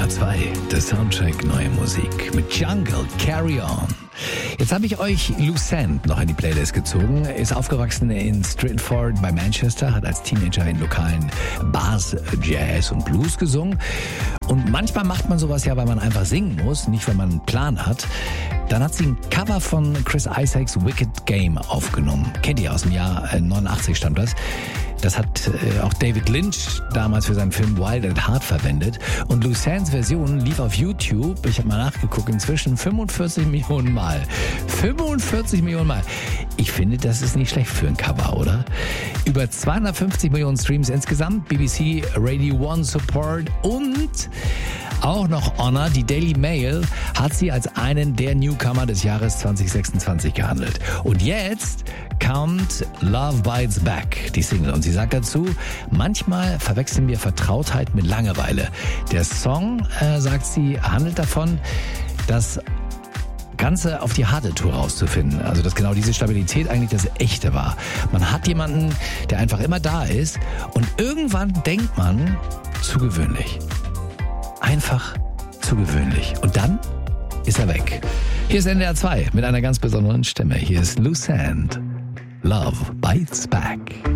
SWR 2, der Soundtrack Neue Musik mit Jungle, Carry On. Jetzt habe ich euch Lucent noch in die Playlist gezogen. Ist aufgewachsen in Stratford bei Manchester, hat als Teenager in lokalen Bars Jazz und Blues gesungen. Und manchmal macht man sowas ja, weil man einfach singen muss, nicht weil man einen Plan hat. Dann hat sie ein Cover von Chris Isaacs Wicked Game aufgenommen. Kennt ihr, aus dem Jahr 89 stammt das. Das hat auch David Lynch damals für seinen Film Wild at Heart verwendet. Und Lucents Version lief auf YouTube, ich habe mal nachgeguckt, inzwischen 45 Millionen Mal. 45 Millionen Mal. Ich finde, das ist nicht schlecht für ein Cover, oder? Über 250 Millionen Streams insgesamt, BBC Radio 1 Support und auch noch Honor, die Daily Mail, hat sie als einen der Newcomer des Jahres 2026 gehandelt. Und jetzt kommt Love Bites Back, die Single. Und sie sagt dazu, manchmal verwechseln wir Vertrautheit mit Langeweile. Der Song, sagt sie, handelt davon, das Ganze auf die harte Tour rauszufinden. Also, dass genau diese Stabilität eigentlich das Echte war. Man hat jemanden, der einfach immer da ist und irgendwann denkt man, zu gewöhnlich. Einfach zu gewöhnlich. Und dann ist er weg. Hier ist NDR 2 mit einer ganz besonderen Stimme. Hier ist Lucent. Love Bites Back.